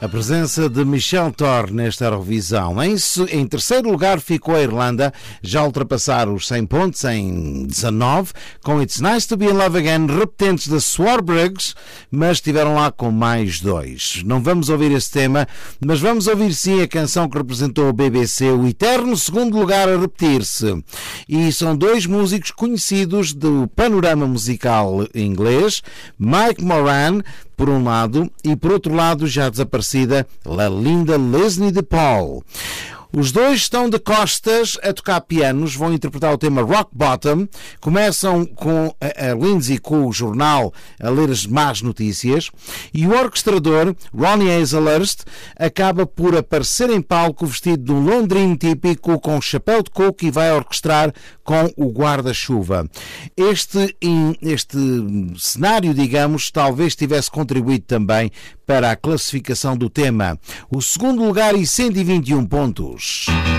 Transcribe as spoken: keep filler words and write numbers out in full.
A presença de Michel Thor nesta Eurovisão. Em, em terceiro lugar ficou a Irlanda, já ultrapassar os cem pontos em dezanove, com It's Nice to Be in Love Again, repetentes da Swarbrigs, mas estiveram lá com mais dois. Não vamos ouvir esse tema, mas vamos ouvir sim a canção que representou o B B C, o eterno segundo lugar a repetir-se. E são dois músicos conhecidos do panorama musical inglês, Mike Moran, por um lado, e por outro lado, já desaparecida, a linda Leslie de Paul. Os dois estão de costas a tocar pianos, vão interpretar o tema Rock Bottom, começam com a, a Lindsay com o jornal a ler as más notícias e o orquestrador, Ronnie Hazelhurst, acaba por aparecer em palco vestido de um londrino típico com chapéu de coco e vai orquestrar com o guarda-chuva. Este, este cenário, digamos, talvez tivesse contribuído também para a classificação do tema. O segundo lugar e cento e vinte e um pontos.